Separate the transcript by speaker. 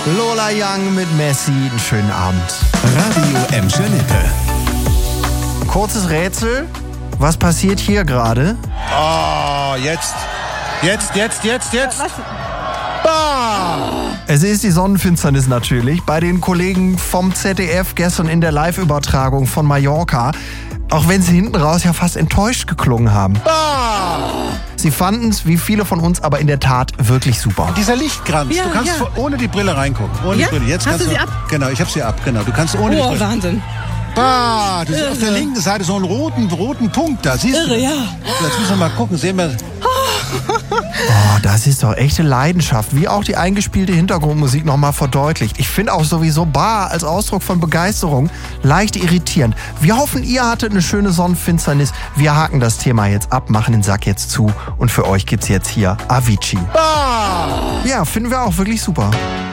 Speaker 1: Lola Young mit Messi. Einen schönen Abend.
Speaker 2: Radio Emscher Lippe.
Speaker 1: Kurzes Rätsel. Was passiert hier gerade?
Speaker 3: Oh, jetzt.
Speaker 4: Was?
Speaker 1: Es ist die Sonnenfinsternis natürlich. Bei den Kollegen vom ZDF gestern in der Live-Übertragung von Mallorca. Auch wenn sie hinten raus ja fast enttäuscht geklungen haben. Sie fanden es, wie viele von uns, aber in der Tat wirklich super.
Speaker 3: Dieser Lichtkranz,
Speaker 4: Ja,
Speaker 3: du kannst
Speaker 4: ja.
Speaker 3: ohne die Brille reingucken. Ohne
Speaker 4: Ja?
Speaker 3: die Brille. Jetzt
Speaker 4: Hast
Speaker 3: kannst
Speaker 4: du sie ab?
Speaker 3: Genau, ich habe sie ab. Genau, du kannst ohne die
Speaker 4: Oh,
Speaker 3: Brille.
Speaker 4: Wahnsinn.
Speaker 3: Du siehst auf der linken Seite so einen roten Punkt da. Siehst du?
Speaker 4: Irre, ja.
Speaker 3: Jetzt müssen wir mal gucken. Sehen wir.
Speaker 1: Oh, das ist doch echte Leidenschaft, wie auch die eingespielte Hintergrundmusik nochmal verdeutlicht. Ich finde auch sowieso Bar als Ausdruck von Begeisterung leicht irritierend. Wir hoffen, ihr hattet eine schöne Sonnenfinsternis. Wir haken das Thema jetzt ab, machen den Sack jetzt zu und für euch gibt's jetzt hier Avicii. Ja, finden wir auch wirklich super.